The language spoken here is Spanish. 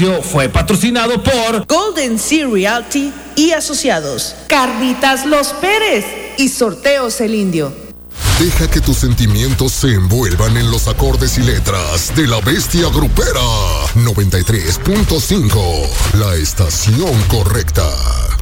Fue patrocinado por Golden Sea Realty y asociados, Carnitas Los Pérez y Sorteos El Indio. Deja que tus sentimientos se envuelvan en los acordes y letras de La Bestia Grupera. 93.5, la estación correcta.